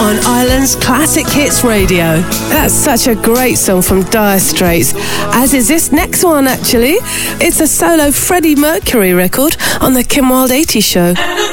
on Ireland's Classic Hits Radio. That's such a great song from Dire Straits, as is this next one actually. It's a solo Freddie Mercury record on the Kim Wilde 80s show.